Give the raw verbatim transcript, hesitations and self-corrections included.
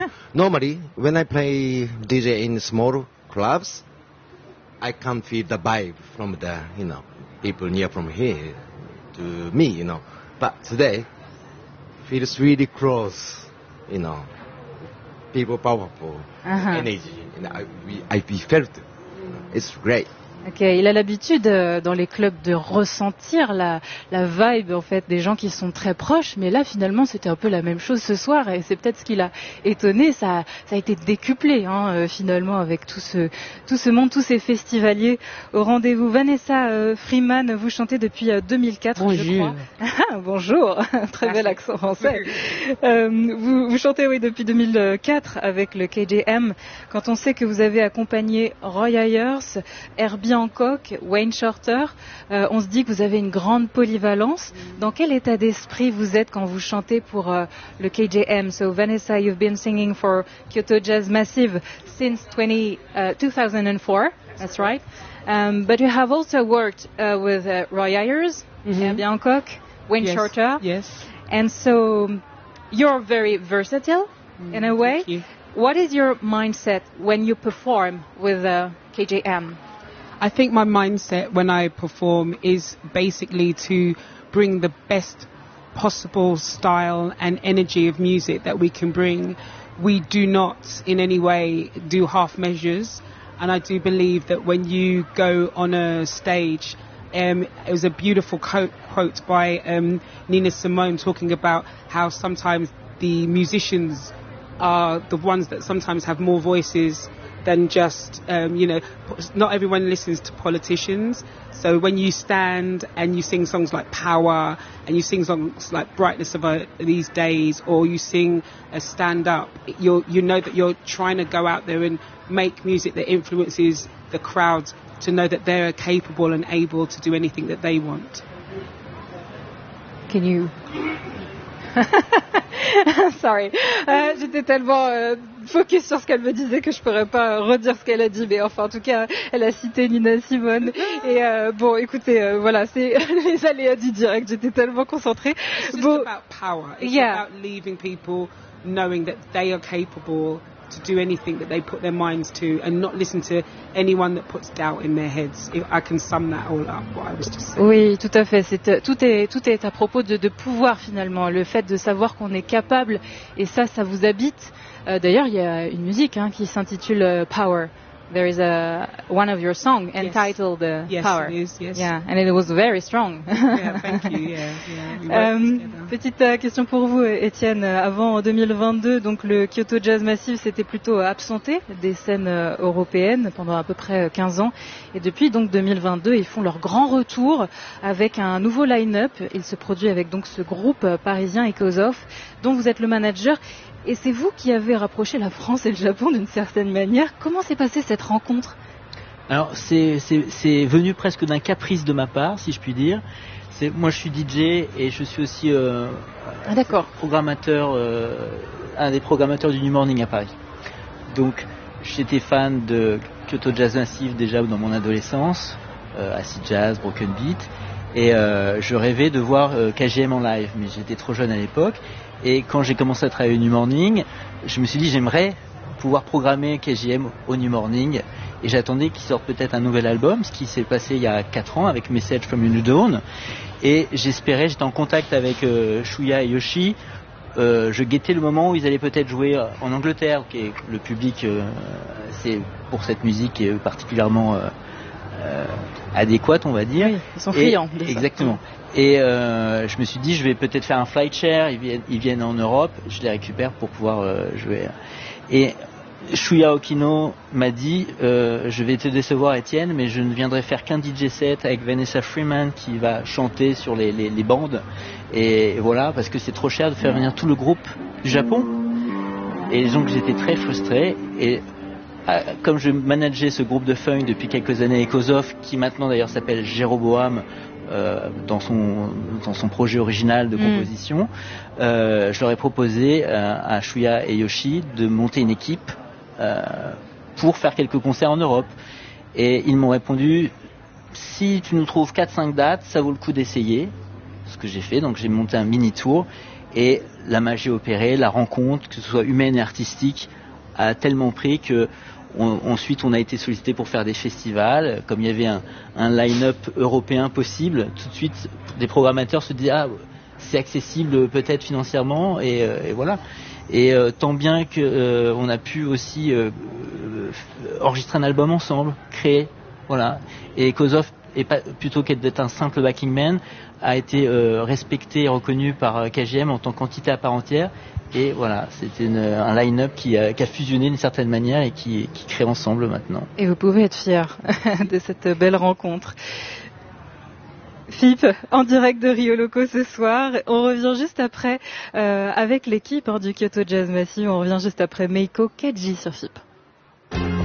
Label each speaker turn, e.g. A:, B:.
A: Normally, when I play D J in small clubs, I can't feel the vibe from the, you know, people near from here to me, you know. But today, feels really close, you know. People powerful,
B: Uh-huh.
A: energy, and I, we, I we felt it. It's great.
B: Ok, il a l'habitude euh, dans les clubs de ressentir la, la vibe en fait des gens qui sont très proches, mais là finalement c'était un peu la même chose ce soir et c'est peut-être ce qui l'a étonné. Ça, ça a été décuplé hein, euh, finalement avec tout ce tout ce monde, tous ces festivaliers au rendez-vous. Vanessa euh, Freeman, vous chantez depuis euh, deux mille quatre,
C: Bonjour.
B: je crois. Ah, bonjour, très bel accent français. Euh, vous, vous chantez oui depuis deux mille quatre avec le K J M. Quand on sait que vous avez accompagné Roy Ayers, Herbie Hancock, Wayne Shorter, euh, on se dit que vous avez une grande polyvalence. Dans quel état d'esprit vous êtes quand vous chantez pour euh, le K J M? So Vanessa, you've been singing for Kyoto Jazz Massive since twenty, uh, two thousand four, that's right. Um, but you have also worked uh, with uh, Roy Ayers,
C: Mhm.
B: Herbie Hancock, Wayne
C: Yes.
B: Shorter.
C: Yes.
B: And so you're very versatile in a way.
C: Thank you.
B: What is your mindset when you perform with uh, K J M?
C: I think my mindset when I perform is basically to bring the best possible style and energy of music that we can bring. We do not in any way do half measures, and I do believe that when you go on a stage, um, it was a beautiful quote, quote by um, Nina Simone talking about how sometimes the musicians are the ones that sometimes have more voices than just, um, you know, not everyone listens to politicians. So when you stand and you sing songs like Power and you sing songs like Brightness of uh, These Days, or you sing a Stand Up, you you know that you're trying to go out there and make music that influences the crowd to know that they're capable and able to do anything that they want.
B: Can you... Sorry, euh, j'étais tellement euh, focus sur ce qu'elle me disait que je pourrais pas redire ce qu'elle a dit, mais enfin en tout cas elle a cité Nina Simone et euh, bon écoutez euh, voilà c'est les aléas du direct, j'étais tellement concentrée.
C: It's just
B: Bon,
C: about power. It's
B: Yeah.
C: about leaving people knowing that they are capable to do anything that they put their minds to and not listen to anyone that puts doubt in their heads. If I can sum that all up, what I was just saying.
B: oui, tout à fait. C'est, euh, tout est tout est à propos de, de pouvoir finalement, le fait de savoir qu'on est capable et ça, ça vous habite. Euh, d'ailleurs, il y a une musique hein, qui s'intitule euh, Power. There is a one of your songs entitled uh,
C: Yes,
B: Power.
C: it is, yes.
B: Yeah, and it was very strong.
C: Yeah, thank you. Yeah, yeah. We worked
B: Euh,
C: together.
B: petite euh, question pour vous, Étienne. Avant deux mille vingt-deux, donc le Kyoto Jazz Massive s'était plutôt absenté des scènes euh, européennes pendant à peu près quinze ans. Et depuis donc deux mille vingt-deux, ils font leur grand retour avec un nouveau line-up. Il se produit avec donc ce groupe euh, parisien Ecosoft, dont vous êtes le manager. Et c'est vous qui avez rapproché la France et le Japon d'une certaine manière. Comment s'est passée cette rencontre?
D: Alors c'est c'est c'est venu presque d'un caprice de ma part, si je puis dire. C'est moi je suis D J et je suis aussi euh,
B: Ah d'accord.
D: programmateur, euh, un des programmateurs du New Morning à Paris. Donc j'étais fan de Kyoto Jazz Massive déjà dans mon adolescence, euh, acid jazz, broken beat, et euh, je rêvais de voir euh, K J M en live, mais j'étais trop jeune à l'époque. Et quand j'ai commencé à travailler au New Morning, je me suis dit j'aimerais pouvoir programmer K J M au New Morning, et j'attendais qu'il sorte peut-être un nouvel album, ce qui s'est passé il y a quatre ans avec Message from a New Dawn, et j'espérais, j'étais en contact avec euh, Shuya et Yoshi. Euh, je guettais le moment où ils allaient peut-être jouer en Angleterre, qui est le public, euh, c'est pour cette musique qui est particulièrement euh, euh, adéquate, on va dire.
B: Oui, ils sont friands
D: Et,
B: de ça.
D: exactement. Et euh, je me suis dit, je vais peut-être faire un flight share. Ils viennent, ils viennent en Europe, je les récupère pour pouvoir euh, jouer. Et Shuya Okino m'a dit, euh, je vais te décevoir, Étienne, mais je ne viendrai faire qu'un D J set avec Vanessa Freeman qui va chanter sur les, les, les bandes. Et voilà, parce que c'est trop cher de faire venir tout le groupe du Japon. Et donc j'étais très frustré. Et ah, comme je manageais ce groupe de funk depuis quelques années, Ecosoft, qui maintenant d'ailleurs s'appelle Jéroboam, euh, dans son dans son projet original de composition, mm. euh, je leur ai proposé euh, à Shuya et Yoshi de monter une équipe euh, pour faire quelques concerts en Europe. Et ils m'ont répondu, si tu nous trouves quatre cinq dates, ça vaut le coup d'essayer. Ce que j'ai fait, donc j'ai monté un mini tour. Et la magie opérée, la rencontre, que ce soit humaine et artistique, a tellement pris que on, ensuite on a été sollicité pour faire des festivals. Comme il y avait un, un line-up européen possible, tout de suite des programmateurs se disaient ah c'est accessible peut-être financièrement et, et voilà. Et euh, tant bien que euh, on a pu aussi euh, euh, enregistrer un album ensemble, créer, voilà. Et Kozov, et pas, plutôt qu'être un simple backing man, a été euh, respecté et reconnu par K G M en tant qu'entité à part entière. Et voilà, c'était une, un line-up qui a, qui a fusionné d'une certaine manière et qui, qui crée ensemble maintenant.
B: Et vous pouvez être fiers de cette belle rencontre. Philippe, en direct de Rio Loco ce soir. On revient juste après euh, avec l'équipe hein, du Kyoto Jazz Massive. On revient juste après Meiko Kaji sur F I P.